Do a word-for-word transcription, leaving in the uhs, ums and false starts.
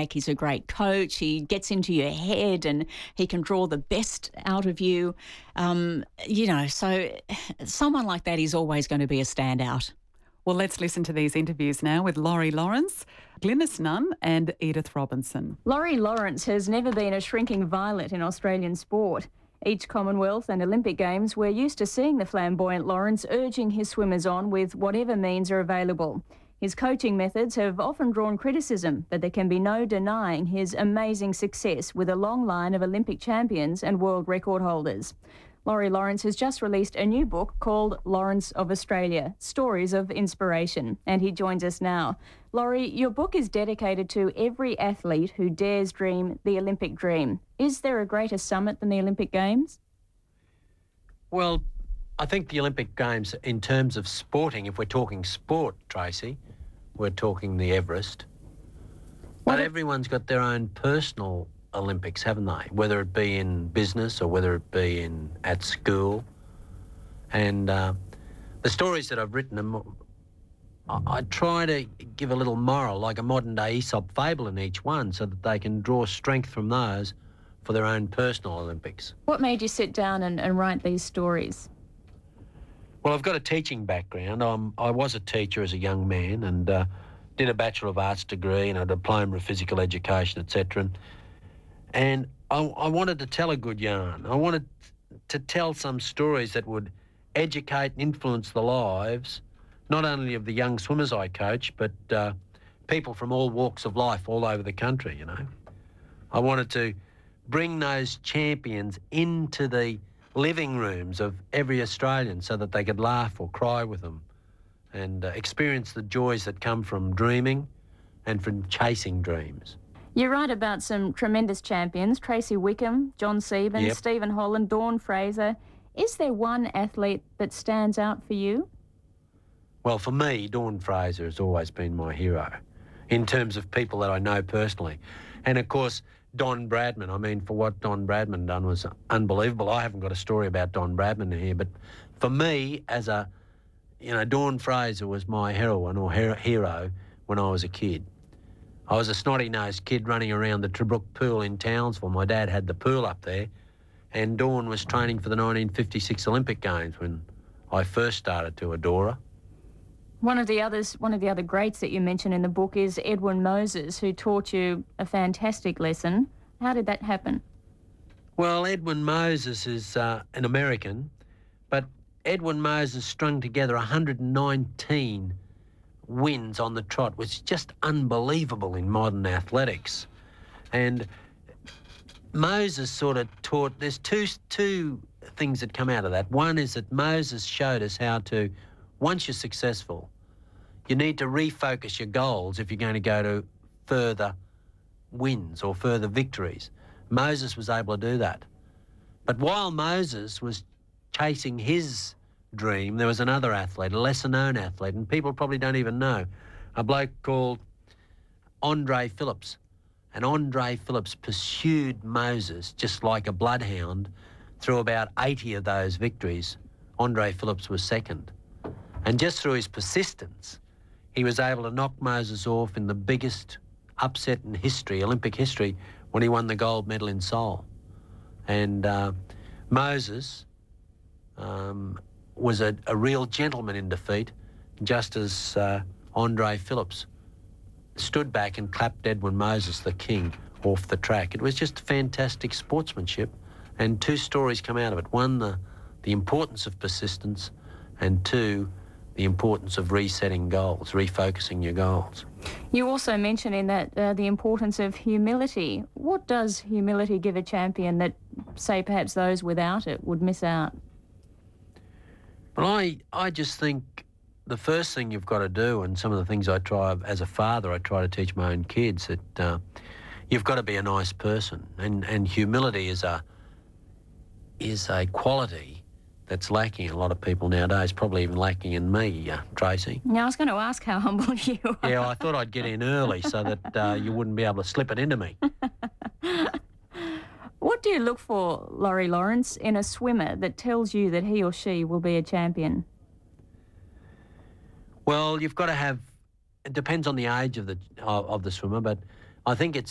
back. He's a great coach. He gets into your head and he can draw the best out of you. Um, you know, so someone like that is always going to be a standout. Well, let's listen to these interviews now with Laurie Lawrence, Glynis Nunn and Edith Robinson. Laurie Lawrence has never been a shrinking violet in Australian sport. Each Commonwealth and Olympic Games, we're used to seeing the flamboyant Lawrence urging his swimmers on with whatever means are available. His coaching methods have often drawn criticism, but there can be no denying his amazing success with a long line of Olympic champions and world record holders. Laurie Lawrence has just released a new book called Lawrence of Australia, Stories of Inspiration, and he joins us now. Laurie, your book is dedicated to every athlete who dares dream the Olympic dream. Is there a greater summit than the Olympic Games? Well, I think the Olympic Games, in terms of sporting, if we're talking sport, Tracy, we're talking the Everest. But everyone's got their own personal Olympics, haven't they? Whether it be in business or whether it be in at school. And uh, the stories that I've written, them, I, I try to give a little moral, like a modern-day Aesop fable in each one, so that they can draw strength from those for their own personal Olympics. What made you sit down and, and write these stories? Well, I've got a teaching background. I'm, I was a teacher as a young man and uh, did a Bachelor of Arts degree and a Diploma of Physical Education, et cetera. And, and I, I wanted to tell a good yarn. I wanted to tell some stories that would educate and influence the lives, not only of the young swimmers I coach, but uh, people from all walks of life all over the country, you know. I wanted to bring those champions into the living rooms of every Australian so that they could laugh or cry with them and uh, experience the joys that come from dreaming and from chasing dreams. You write about some tremendous champions, Tracy Wickham, John Sieben, Yep. Stephen Holland, Dawn Fraser. Is there one athlete that stands out for you? Well, for me, Dawn Fraser has always been my hero in terms of people that I know personally. And, of course, Don Bradman. I mean, for what Don Bradman done was unbelievable. I haven't got a story about Don Bradman here, but for me, as a, you know, Dawn Fraser was my heroine or her- hero when I was a kid. I was a snotty-nosed kid running around the Trebrook pool in Townsville. My dad had the pool up there, and Dawn was training for the nineteen fifty-six Olympic Games when I first started to adore her. One of the others, one of the other greats that you mention in the book is Edwin Moses, who taught you a fantastic lesson. How did that happen? Well, Edwin Moses is uh, an American, but Edwin Moses strung together one hundred nineteen wins on the trot, which is just unbelievable in modern athletics. And Moses sort of taught, there's two, two things that come out of that. One is that Moses showed us how to, once you're successful, you need to refocus your goals if you're going to go to further wins or further victories. Moses was able to do that. But while Moses was chasing his dream, there was another athlete, a lesser-known athlete, and people probably don't even know, a bloke called Andre Phillips. And Andre Phillips pursued Moses just like a bloodhound through about eighty of those victories. Andre Phillips was second. And just through his persistence, he was able to knock Moses off in the biggest upset in history, Olympic history, when he won the gold medal in Seoul. And uh, Moses um, was a, a real gentleman in defeat, just as uh, Andre Phillips stood back and clapped Edwin Moses, the king, off the track. It was just fantastic sportsmanship, and two stories come out of it. One, the, the importance of persistence, and two, the importance of resetting goals, refocusing your goals. You also mention in that uh, the importance of humility. What does humility give a champion that, say, perhaps those without it would miss out? Well, I, I just think the first thing you've got to do, and some of the things I try, as a father, I try to teach my own kids, that uh, you've got to be a nice person. And, and humility is a, is a quality that's lacking in a lot of people nowadays, probably even lacking in me, uh, Tracy. Now, I was going to ask how humble you are. Yeah, I thought I'd get in early so that uh, you wouldn't be able to slip it into me. What do you look for, Laurie Lawrence, in a swimmer that tells you that he or she will be a champion? Well, you've got to have, it depends on the age of the of, of the swimmer, but I think it's